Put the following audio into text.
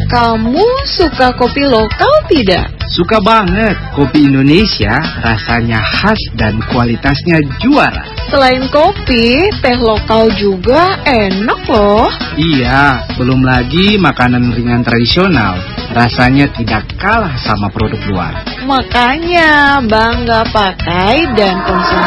Kamu suka kopi lokal tidak? Suka banget. Kopi Indonesia rasanya khas dan kualitasnya juara. Selain kopi, teh lokal juga enak loh. Iya, belum lagi makanan ringan tradisional. Rasanya tidak kalah sama produk luar. Makanya bangga pakai dan konsumsi